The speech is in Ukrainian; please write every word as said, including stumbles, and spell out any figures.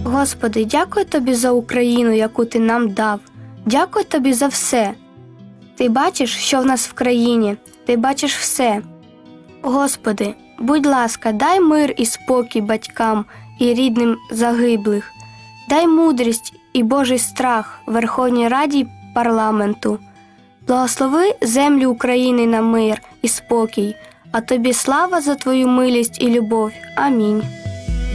Господи, дякую Тобі за Україну, яку Ти нам дав. Дякую Тобі за все. Ти бачиш, що в нас в країні, Ти бачиш все. Господи, будь ласка, дай мир і спокій батькам і рідним загиблих. Дай мудрість і Божий страх Верховній Раді й парламенту. Благослови землю України на мир і спокій, а Тобі слава за Твою милість і любов. Амінь.